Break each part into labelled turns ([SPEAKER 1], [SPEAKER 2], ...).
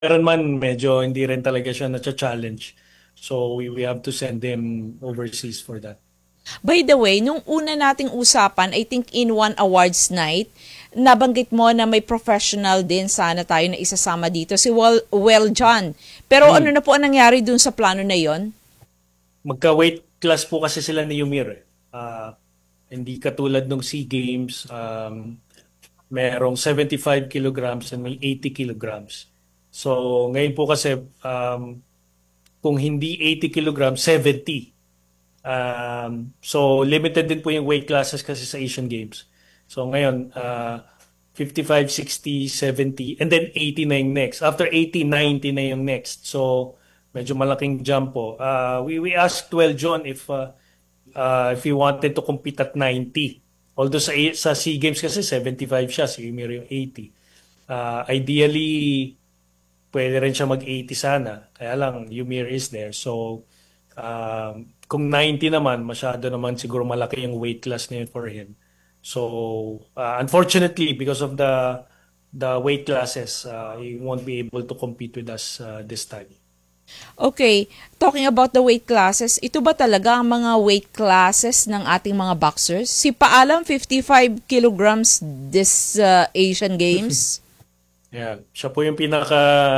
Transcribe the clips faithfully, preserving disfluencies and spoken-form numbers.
[SPEAKER 1] meron man, medyo hindi rin talaga siya na-challenge. So we, we have to send him overseas for that.
[SPEAKER 2] By the way, nung una nating usapan, I think in one awards night, nabanggit mo na may professional din sana tayo na isasama dito, si Well, well John. Pero ano
[SPEAKER 1] Hmm.
[SPEAKER 2] na po ang nangyari dun sa plano na yon?
[SPEAKER 1] Magka-weight class po kasi sila ni Yumir. Eh. Ah, hindi katulad ng SEA Games, um, merong seventy-five kilograms and may eighty kilograms. So ngayon po kasi um, kung hindi eighty kilograms, seventy. Um, so limited din po yung weight classes kasi sa Asian Games. So ngayon, uh, fifty-five, sixty, seventy, and then eighty na yung next. After eighty, ninety na yung next. So medyo malaking jump po. Uh, we, we asked Well John if uh, uh, if he wanted to compete at ninety. Although sa, sa SEA Games kasi seventy-five siya, si Ymir yung eighty. Uh, ideally, pwede rin siya mag-eighty sana. Kaya lang, Ymir is there. So, um, kung ninety naman, masyado naman siguro malaki yung weight class na yun for him. So, uh, unfortunately, because of the the weight classes, uh, he won't be able to compete with us uh, this time.
[SPEAKER 2] Okay, talking about the weight classes, ito ba talaga ang mga weight classes ng ating mga boxers? Si Paalam, fifty-five kilograms this uh, Asian Games.
[SPEAKER 1] Yeah, siya po yung pinaka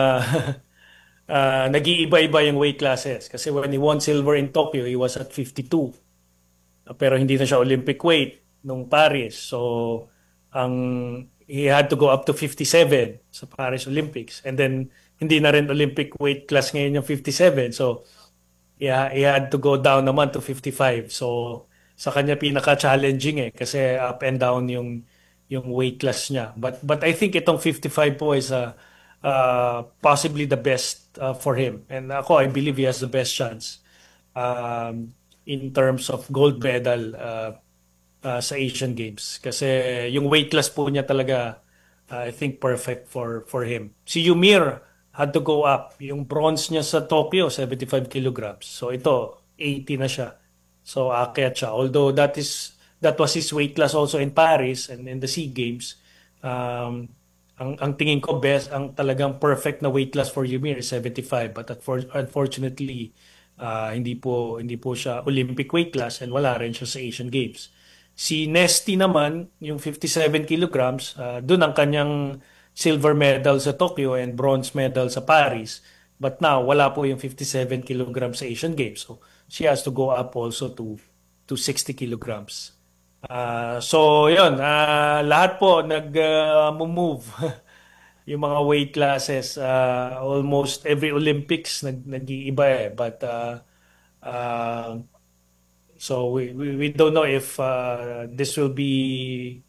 [SPEAKER 1] uh, nag-iiba-iba yung weight classes. Kasi when he won silver in Tokyo, he was at fifty-two. Uh, Pero hindi na siya Olympic weight nung Paris. So, ang he had to go up to fifty-seven sa Paris Olympics. And then, hindi na rin Olympic weight class ngayon yung fifty-seven. So, yeah, he had to go down naman to fifty-five. So, sa kanya pinaka-challenging eh. Kasi up and down yung yung weight class niya. But but I think itong fifty-five po is uh, uh, possibly the best uh, for him. And ako, I believe he has the best chance um, in terms of gold medal uh, uh, sa Asian Games. Kasi yung weight class po niya talaga, uh, I think perfect for for him. Si Yumir had to go up. Yung bronze niya sa Tokyo, seventy-five kilograms. So ito, eighty na siya. So aakyat siya. Although that is that was his weight class also in Paris and in the SEA Games. Um, ang, ang tingin ko best, ang talagang perfect na weight class for Ymir is seventy-five. But unfor- unfortunately, uh, hindi po hindi po siya Olympic weight class and wala rin siya sa Asian Games. Si Nesty naman, yung fifty-seven kilograms, uh, doon ang kanyang silver medal sa Tokyo and bronze medal sa Paris. But now, wala po yung fifty-seven kilograms sa Asian Games. So, she has to go up also to to sixty kilograms. Ah, so, yun. ah, lahat po nag-move. Yung mga weight classes. ah, almost every Olympics nag nag-iiba eh. But uh, uh, so we, we, we don't know if uh, this will be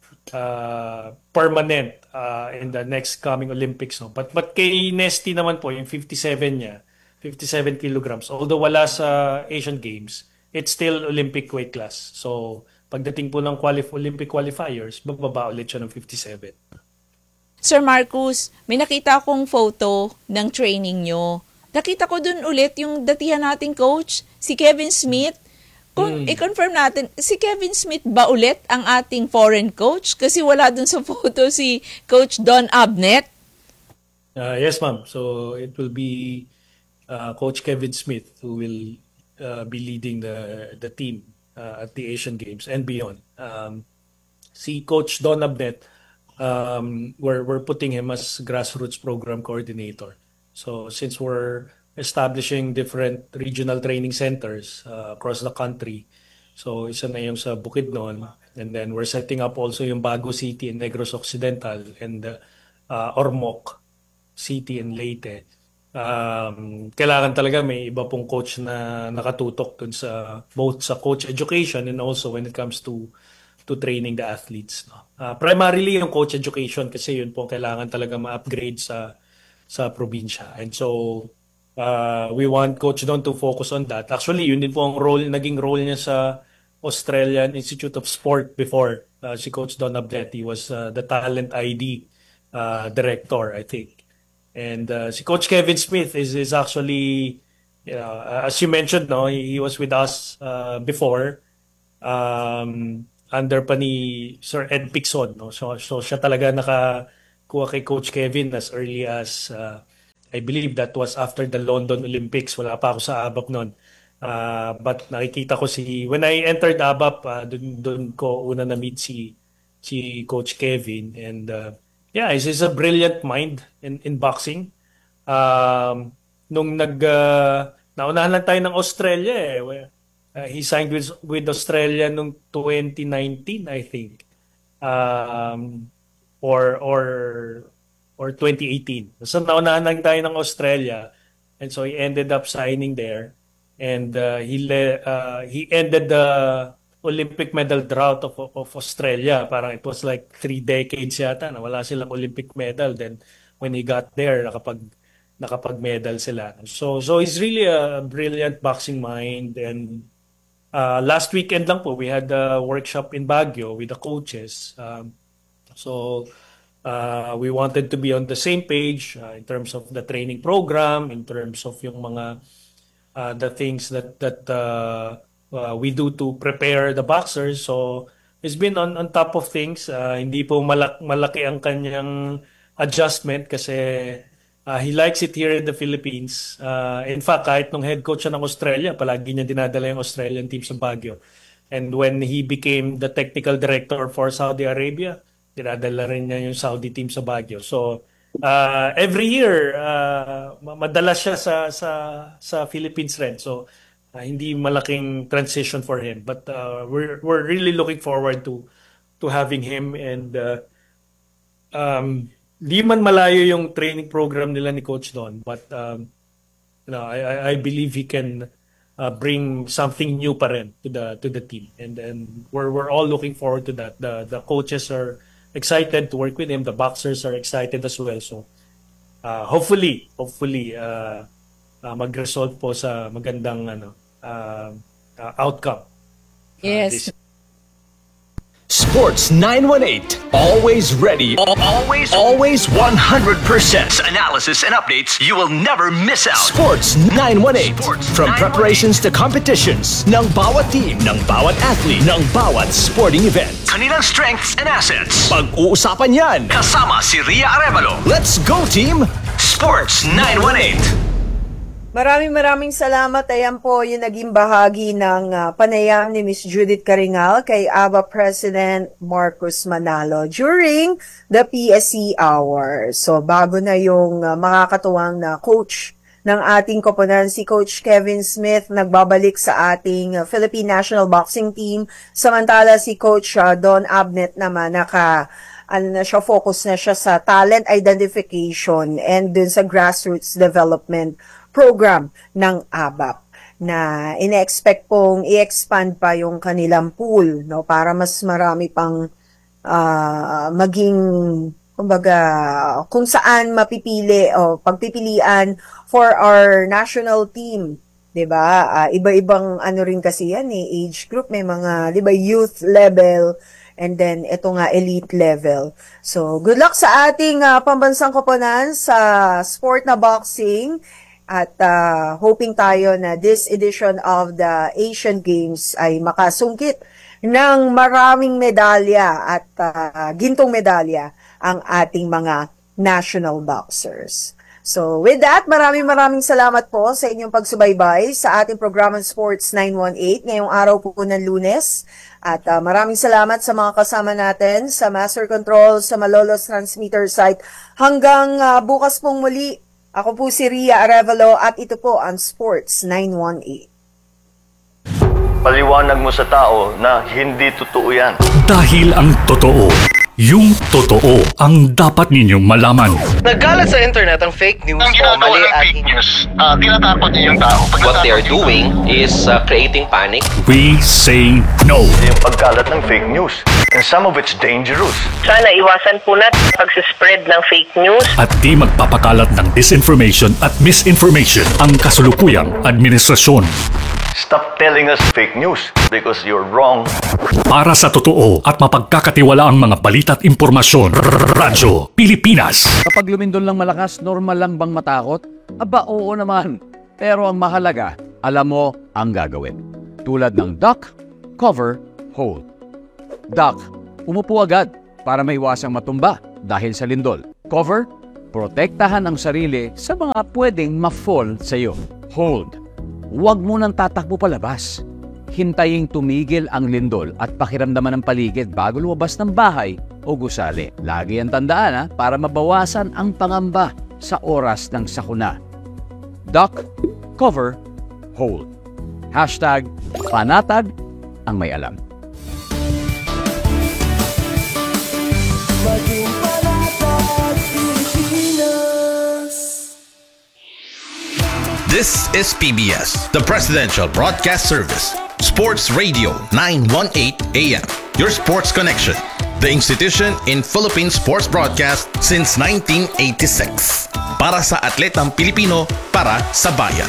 [SPEAKER 1] uh, permanent uh, in the next coming Olympics. No? But, but kay Nesty naman po, yung fifty-seven niya, fifty-seven kilograms, although wala sa Asian Games, it's still Olympic weight class. So, pagdating po ng qualif- Olympic qualifiers, bababa ulit siya ng fifty-seven.
[SPEAKER 2] Sir Marcus, may nakita akong photo ng training nyo. Nakita ko dun ulit yung datihan nating coach, si Kevin Smith. Kung
[SPEAKER 1] Hmm.
[SPEAKER 2] i-confirm natin, si Kevin Smith ba ulit ang ating foreign coach? Kasi wala dun sa photo si Coach Don Abnet.
[SPEAKER 1] Uh, yes, ma'am. So, it will be uh, Coach Kevin Smith who will uh, be leading the the team uh, at the Asian Games and beyond. Um, si Coach Don Abnet, um, we're, we're putting him as grassroots program coordinator. So since we're establishing different regional training centers uh, across the country, so isa na yung sa Bukidnon, and then we're setting up also yung Bago City in Negros Occidental and uh, uh, Ormoc City and Leyte. Um, kailangan talaga may iba pong coach na nakatutok dun sa both sa coach education and also when it comes to to training the athletes. No? Uh, primarily yung coach education kasi yun po ang kailangan talaga ma-upgrade sa sa probinsya. And so uh, we want Coach Don to focus on that. Actually, yun din po ang role, naging role niya sa Australian Institute of Sport before. Uh, si Coach Don Abdetti was uh, the talent I D uh, director, I think. And uh, si Coach Kevin Smith is is actually, you know, as you mentioned, no, he, he was with us uh, before um, under pa ni Sir Ed Picson. No? So, so siya talaga nakakuha kay Coach Kevin as early as uh, I believe that was after the London Olympics. Wala pa ako sa ABAP noon. Uh, but nakikita ko si, when I entered ABAP, uh, dun, dun ko una na-meet si, si Coach Kevin. And uh, yeah, he's, he's a brilliant mind in, in boxing. Um, nung nag, uh, naunahan lang tayo ng Australia eh. Uh, he signed with, with Australia nung twenty nineteen, I think. Um, or, or, or twenty eighteen. So naunahan lang tayo ng Australia. And so he ended up signing there. And uh, he le- uh, he ended the Olympic medal drought of of Australia. Parang it was like three decades yata na wala silang Olympic medal. Then when he got there, nakapag nakapag-medal sila. So so he's really a brilliant boxing mind. And uh, last weekend lang po, we had a workshop in Baguio with the coaches. Um, so uh, we wanted to be on the same page uh, in terms of the training program, in terms of yung mga Uh, the things that that uh, uh, we do to prepare the boxers. So he's been on on top of things. Uh, hindi po malak malaki ang kanyang adjustment kasi uh, he likes it here in the Philippines. Uh, in fact, kahit nung head coach siya ng Australia, palagi niya dinadala yung Australian team sa Baguio. And when he became the technical director for Saudi Arabia, dinadala rin niya yung Saudi team sa Baguio. So Uh, every year, uh, madalas siya sa sa sa Philippines rin. So uh, hindi malaking transition for him. But uh, we're we're really looking forward to to having him. And uh, um, di man malayo yung training program nila ni Coach Don, but um, you know, I I believe he can uh, bring something new pa rin to the to the team. And and we're we're all looking forward to that. The the coaches are excited to work with him. The boxers are excited as well. So, uh, hopefully, hopefully, uh, uh, mag-result po sa magandang ano, uh, uh, outcome.
[SPEAKER 2] Yes.
[SPEAKER 1] Uh, this-
[SPEAKER 3] Sports nine one eight, always ready,
[SPEAKER 4] Always, always one hundred percent analysis and updates you will never miss out.
[SPEAKER 3] Sports nine one eight.
[SPEAKER 4] Sports
[SPEAKER 3] From
[SPEAKER 4] nine one eight.
[SPEAKER 3] preparations to competitions, ng bawat team, ng bawat athlete, ng bawat sporting event.
[SPEAKER 4] Kanilang strengths and assets.
[SPEAKER 3] Pag-uusapan yan.
[SPEAKER 4] Kasama si Ria Arevalo.
[SPEAKER 3] Let's go, team!
[SPEAKER 4] Sports nine one eight.
[SPEAKER 5] Maraming maraming salamat. Ayan po yung naging bahagi ng uh, panayam ni Miss Judith Caringal kay A B A President Marcos Manalo during the P S C Hour. So bago na yung uh, makakatuwang na coach ng ating koponan, si Coach Kevin Smith, nagbabalik sa ating uh, Philippine National Boxing Team. Samantala si Coach uh, Don Abnet naman naka ano na siya, focus na siya sa talent identification and dun sa grassroots development program ng A B A P na ina-expect pong i-expand pa yung kanilang pool, no, para mas marami pang uh, maging kumbaga kung saan mapipili o pagpipilian for our national team, 'di ba? Uh, iba-ibang ano rin kasi yan eh, age group, may mga 'di ba youth level and then ito nga elite level. So good luck sa ating uh, pambansang koponan sa sport na boxing. At uh, hoping tayo na this edition of the Asian Games ay makasungkit ng maraming medalya at uh, gintong medalya ang ating mga national boxers. So with that, maraming maraming salamat po sa inyong pagsubaybay sa ating programang Sports nine one eight ngayong araw po po ng Lunes. At uh, maraming salamat sa mga kasama natin sa Master Control, sa Malolos Transmitter Site. Hanggang uh, bukas pong muli. Ako po si Ria Arevalo at ito po ang Sports nine one eight.
[SPEAKER 6] Paliwanag mo sa tao na hindi totoo yan.
[SPEAKER 7] Dahil ang totoo, yung totoo ang dapat ninyong malaman.
[SPEAKER 8] Nagkalat sa internet ang fake news
[SPEAKER 6] Ang
[SPEAKER 8] o
[SPEAKER 6] ginagawa
[SPEAKER 8] mali
[SPEAKER 6] ng
[SPEAKER 8] at
[SPEAKER 6] fake news, uh, tinatapon niyo yung tao.
[SPEAKER 9] What they are
[SPEAKER 6] Pagkatapos yung
[SPEAKER 9] doing is uh, creating panic.
[SPEAKER 7] We say no.
[SPEAKER 6] tao, yung pagkalat ng fake news. And some of it's dangerous.
[SPEAKER 10] Sana iwasan po natin pag-spread ng fake news.
[SPEAKER 7] At di magpapakalat ng disinformation at misinformation ang kasulukuyang administrasyon.
[SPEAKER 6] Stop telling us fake news because you're wrong.
[SPEAKER 7] Para sa totoo at mapagkakatiwala ang mga balita at impormasyon, Radyo Pilipinas.
[SPEAKER 11] Kapag lumindol lang malakas, normal lang bang matakot? Aba, oo naman. Pero ang mahalaga, alam mo ang gagawin. Tulad ng duck, cover, hold. Duck, umupo agad para maiwasang matumba dahil sa lindol. Cover, Protektahan ang sarili sa mga pwedeng ma-fall sa iyo. Hold. Huwag mo nang tatakbo palabas. Hintayin tumigil ang lindol at pakiramdaman ng paligid bago lumabas ng bahay o gusali. Lagi ang tandaan ha, para mabawasan ang pangamba sa oras ng sakuna. Duck, cover, hold. Hashtag panatag ang may alam.
[SPEAKER 12] This is P B S, the Presidential Broadcast Service. Sports Radio nine eighteen A M. Your sports connection. The institution in Philippine sports broadcast since nineteen eighty-six. Para sa atletang Pilipino, para sa bayan.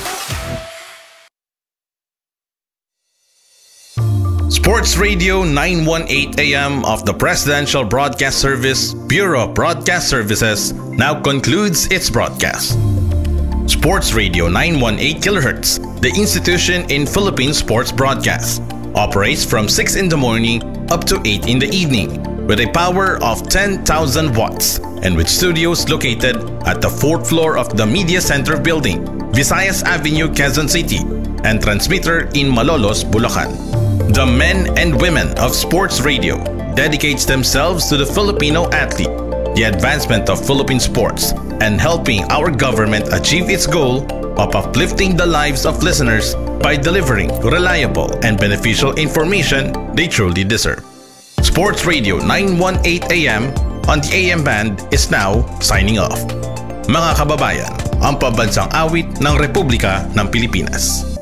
[SPEAKER 12] Sports Radio nine eighteen A M of the Presidential Broadcast Service, Bureau of Broadcast Services, now concludes its broadcast. Sports Radio nine eighteen kilohertz, the institution in Philippine sports broadcast, operates from six in the morning up to eight in the evening with a power of ten thousand watts and with studios located at the fourth floor of the Media Center building, Visayas Avenue, Quezon City, and transmitter in Malolos, Bulacan. The men and women of Sports Radio dedicates themselves to the Filipino athlete, the advancement of Philippine sports, and helping our government achieve its goal of uplifting the lives of listeners by delivering reliable and beneficial information they truly deserve. Sports Radio nine eighteen A M on the A M band is now signing off. Mga kababayan, ang pambansang awit ng Republika ng Pilipinas.